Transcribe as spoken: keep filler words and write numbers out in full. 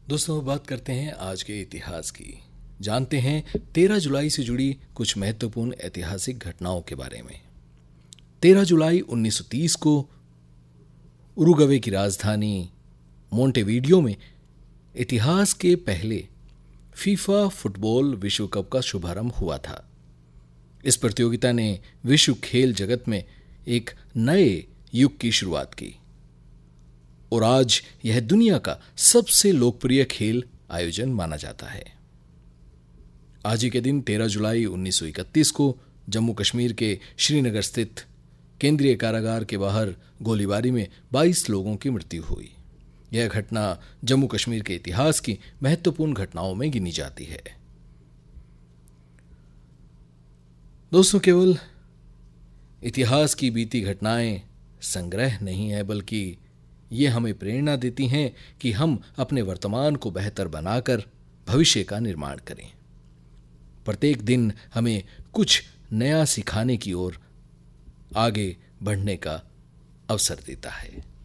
दोस्तों अब बात करते हैं आज के इतिहास की। जानते हैं तेरह जुलाई से जुड़ी कुछ महत्वपूर्ण ऐतिहासिक घटनाओं के बारे में। तेरह जुलाई उन्नीस सौ तीस को उरुग्वे की राजधानी मोंटेवीडियो में इतिहास के पहले फीफा फुटबॉल विश्व कप का शुभारंभ हुआ था। इस प्रतियोगिता ने विश्व खेल जगत में एक नए युग की शुरुआत की और आज यह दुनिया का सबसे लोकप्रिय खेल आयोजन माना जाता है। आज ही के दिन तेरह जुलाई उन्नीस सौ इकतीस को जम्मू कश्मीर के श्रीनगर स्थित केंद्रीय कारागार के बाहर गोलीबारी में बाईस लोगों की मृत्यु हुई। यह घटना जम्मू कश्मीर के इतिहास की महत्वपूर्ण घटनाओं में गिनी जाती है। दोस्तों, केवल इतिहास की बीती घटनाएं संग्रह नहीं है, बल्कि ये हमें प्रेरणा देती हैं कि हम अपने वर्तमान को बेहतर बनाकर भविष्य का निर्माण करें। प्रत्येक दिन हमें कुछ नया सिखाने की ओर आगे बढ़ने का अवसर देता है।